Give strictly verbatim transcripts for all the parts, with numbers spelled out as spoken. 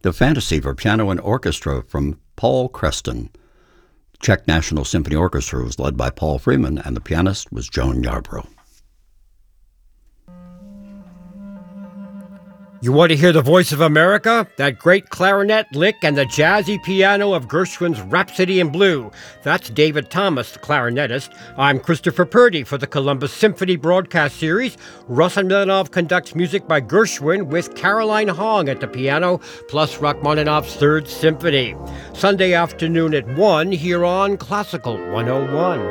The Fantasy for Piano and Orchestra from Paul Creston. Czech National Symphony Orchestra was led by Paul Freeman, and the pianist was Joan Yarbrough. You want to hear the voice of America? That great clarinet lick and the jazzy piano of Gershwin's Rhapsody in Blue. That's David Thomas, the clarinetist. I'm Christopher Purdy for the Columbus Symphony broadcast series. Russell Milanov conducts music by Gershwin with Caroline Hong at the piano, plus Rachmaninoff's Third Symphony. Sunday afternoon at one here on Classical one oh one.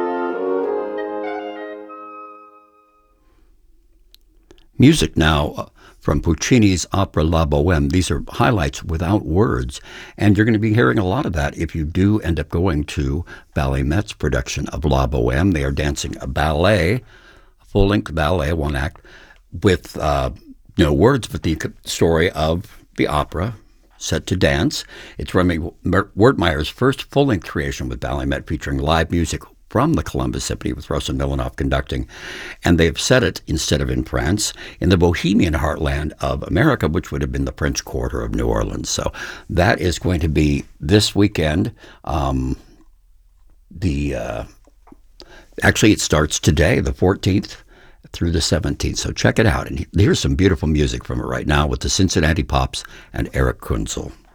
Music now uh, from Puccini's opera La Bohème. These are highlights without words, and you're going to be hearing a lot of that if you do end up going to Ballet Met's production of La Bohème. They are dancing a ballet, a full-length ballet, one act, with uh, no words, but the story of the opera set to dance. It's Remy Wertmeyer's first full-length creation with Ballet Met, featuring live music from the Columbus Symphony with Russell Milanov conducting. And they've set it, instead of in France, in the Bohemian heartland of America, which would have been the French Quarter of New Orleans. So that is going to be this weekend. Um, the uh, Actually, it starts today, the fourteenth, through the seventeenth. So check it out. And here's some beautiful music from it right now with the Cincinnati Pops and Eric Kunzel.